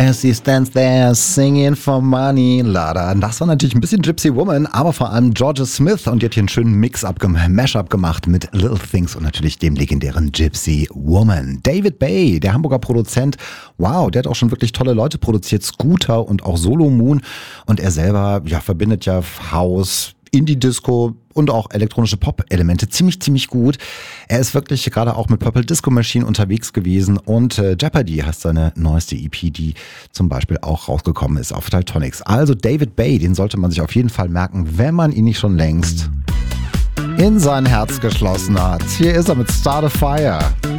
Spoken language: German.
As he stands there singing for money. Lada. Das war natürlich ein bisschen Gypsy Woman, aber vor allem Georgia Smith und die hat hier einen schönen Mashup gemacht mit Little Things und natürlich dem legendären Gypsy Woman. David Bay, der Hamburger Produzent, wow, der hat auch schon wirklich tolle Leute produziert, Scooter und auch Solo Moon und er selber verbindet ja House, Indie-Disco und auch elektronische Pop-Elemente ziemlich gut. Er ist wirklich gerade auch mit Purple Disco Machine unterwegs gewesen und Jeopardy heißt seine neueste EP, die zum Beispiel auch rausgekommen ist auf Titonics. Also David Bay, den sollte man sich auf jeden Fall merken, wenn man ihn nicht schon längst in sein Herz geschlossen hat. Hier ist er mit Start a Fire.